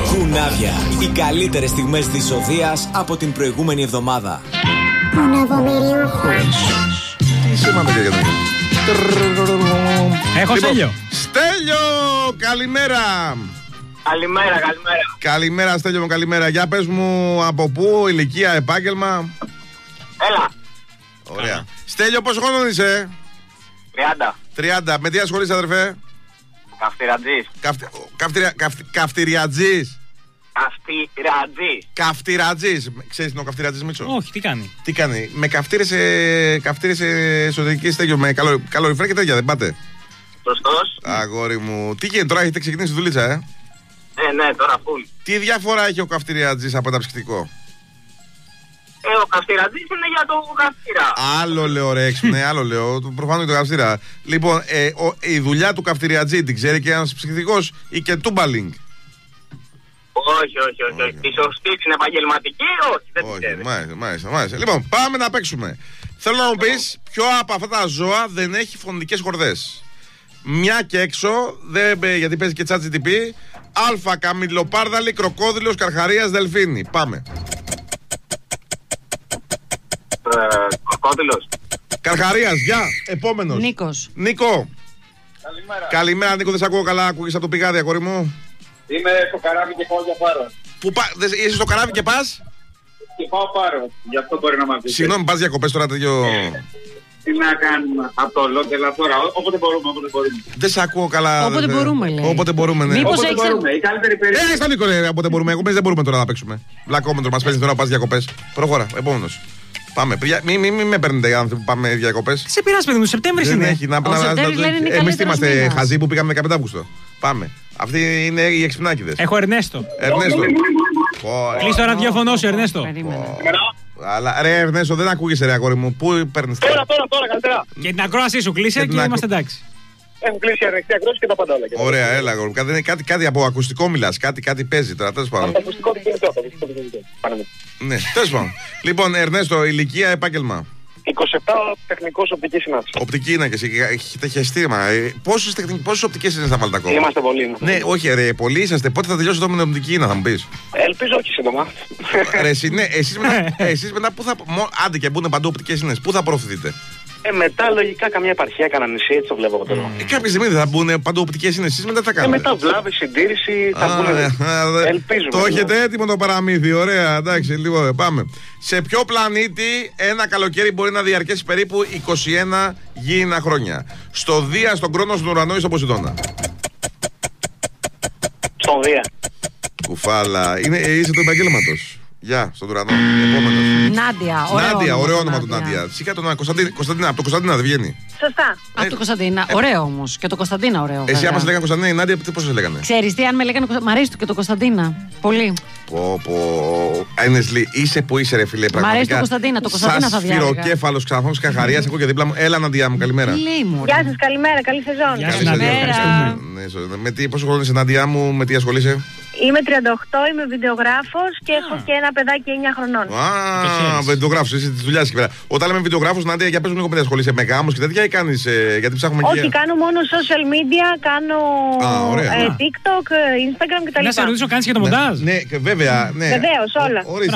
Κουνάβια. Οι καλύτερες στιγμές της Οδείας από την προηγούμενη εβδομάδα. Τι σήμαμε για να Έχω Στέλιο. Στέλιο, καλημέρα. Καλημέρα. Καλημέρα Στέλιο μου, καλημέρα. Για πες μου από πού, ηλικία, επάγγελμα. Έλα. Ωραία. Στέλιο, πόσο χρόνο είσαι? 30. 30. Με τι ασχολείσαι αδερφέ? Καυτηρατζής. Καυτηριατζής. Καυτηρατζής. Καυτηρατζής. Ξέρεις τι είναι ο καυτηρατζής, Μίτσο? Όχι, τι κάνει? Τι κάνει? Με καυτήρες εσωτερική, Στέλιο, με καλοριφέρ και τέτοια, δεν πάτε? Σωστός. Αγόρι μου. Τι γίνεται τώρα, έχετε ξεκινήσει δουλίτσα, Ναι, τώρα φουλ. Τι διαφορά έχει ο καυτηριατζής από ένα ψυκτικό? Ο καυτηρατζής είναι για το καυτήρα. Άλλο λέω ρε έξυπνε, άλλο λέω. Προφανώς το καυστήρα. Λοιπόν, η δουλειά του καυτηριατζή την ξέρει και ένας ψυχικός ή και τούμπαλινγκ? Όχι. Η σωστή την επαγγελματική, όχι, δεν την ξέρει. Μάλιστα. Λοιπόν, πάμε να παίξουμε. Θέλω να μου πεις ποιο από αυτά τα ζώα δεν έχει φωνητικές χορδές. Μια και έξω, γιατί παίζει και ChatGPT. Α, καμιλοπάρδαλη, κροκόδιλος, καρχαρίας, δελφίνι. Πάμε. Κροκόδιλος. Καρχαρίας, γεια. Επόμενος. Νίκο. Καλημέρα, Νίκο, δεν σε ακούω καλά. Ακούγεις από το πηγάδι, αγόρι μου. Είμαι στο καράβι και πάω για πάρο. Είσαι στο καράβι και πας? Και πάω πάρο. Γι' αυτό μπορεί να μ' ακούσει. Συγγνώμη, πας διακοπές τώρα τέτοιο? Τι να κάνουμε από το Λότελα τώρα, όποτε μπορούμε. Δεν σε ακούω καλά. Όποτε μπορούμε, λέει. Όποτε μπορούμε, ναι. Μήπως Όποτε μπορούμε, η καλύτερη περίπτωση. Στον Νίκο, όποτε μπορούμε. Εγώ δεν μπορούμε τώρα να παίξουμε. Βλακόμετρο, μας παίζει τώρα να πας διακοπές. Προχώρα, επόμενος. Πάμε. Μην με παίρνετε αν πάμε διακοπές. Σε πειράζει, παιδί μου, Σεπτέμβρης είναι. Εμείς είμαστε χαζοί που πήγαμε 15 Αύγουστο. Πάμε. Αυτοί είναι οι εξυπνάκηδες. Έχω Ερνέστο. Κλείς το ραδιόφωνο σου, Ερνέστο. Αλλά ρε Ερνέστο, δεν ακούγεσαι ρε αγόρι μου. Πού παίρνεις Τώρα, καλύτερα. Και την ακρόασή σου κλείσε και είμαστε εντάξει. Έχουν κλείσει η ανοιχτή ακρόαση και τα πάντα όλα. Ωραία, έλα αγόρι μου. Κάτι από ακουστικό μιλάς. Κάτι παίζει τώρα, τέλος πάντων. Ακουστικό δεν κινητό. Ναι, τέλος πάντων. Λοιπόν, Ερνέστο, ηλικία, επάγγελμα. 27 τεχνικός οπτική συνάψη. Οπτική είναι και εσύ, έχετε χεστήμα. Πόσες οπτικές είναι στα βάλτε ακόμα? Είμαστε πολλοί. Ναι, όχι, ρε, πολλοί είσαστε. Πότε θα τελειώσετε εδώ με την οπτική, θα μου πεις? Ελπίζω όχι σύντομα. Ρε, εσείς μετά πού θα. Άντε και μπουν παντού οπτικές συνές, πού θα προωθηθείτε? Μετά λογικά καμιά επαρχία, κανένα νησί, έτσι το βλέπω εγώ τώρα. Κάποια στιγμή δεν θα μπουν παντού οπτικές συνές, εσείς μετά θα κάνετε? Μετά βλάβη, συντήρηση, θα μπουν. Ελπίζουμε. Το έχετε έτοιμο το παραμύθι, ωραία, εντάξει, λίγο πάμε. Σε ποιο πλανήτη ένα καλοκαίρι μπορεί να διαρκέσει περίπου 21 γήινα χρόνια? Στο Δία, στον Κρόνο, στον Ουρανό ή στον Ποσειδώνα? Στον Δία. Κουφάλα. Είσαι του επαγγέλματος. Γεια, στον Ουρανό. Επόμενος. Νάντια, ωραίο όνομα του Νάντια. Σήκα τον Κωνσταντίνα, από το Κωνσταντίνα δεν βγαίνει? Σωστά. Από το Κωνσταντίνα. Ωραίο όμως. Και το Κωνσταντίνα ωραίο. Εσύ άμα σε λέγανε Κωνσταντίνα, η Νάντια, πώς σε λέγανε? Ξέρεις τι, αν με λέγανε Μ' αρέσει και το Κωνσταντίνα. Πολύ. Ένεσλι, είσαι που είσαι ρε φίλε, πραγματικά. Μ' αρέσει το Κωνσταντίνα, το Κωνσταντίνα θα διάλεγα. Σφυροκέφαλος, ξανθός Καρχαρίας, έχω και δίπλα μου. Έλα Νάντια μου, καλημέρα. Γεια σας, καλημέρα, καλή σεζόν. Καλημέρα. Με τι, πόσο χρόνο είσαι Νάντια μου, με τι ασχολείσαι? Είμαι 38, είμαι βιντεογράφος και έχω και ένα παιδάκι 9 χρονών. Βιντεογράφος, είσαι τη δουλειά εκεί πέρα. Όταν λέμε βιντεογράφος, Νάντια, για πες μου λίγο με τι ασχολείσαι, με γάμους και τέτοια ή κάνεις, γιατί ψάχνουμε και. Όχι, κάνω μόνο social media, κάνω TikTok, Instagram κτλ. Να σε ρωτήσω, κάνεις και το μοντάζ? Ναι, βέβαια. Βεβαίως, όλα.